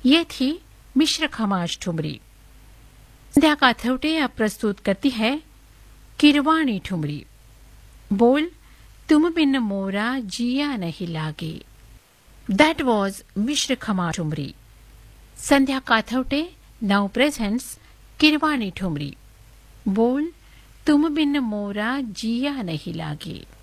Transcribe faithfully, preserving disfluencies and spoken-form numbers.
ये थी मिश्र खमाज ठुमरी। संध्या काथवटे अब प्रस्तुत करती है किरवाणी ठुमरी। बोल तुम बिन मोरा जिया नहीं लागे। That was Mishra Khamaj thumri. Sandhya काथवटे now presents Kirwani thumri. बोल तुम बिन मोरा जिया नहीं लागे।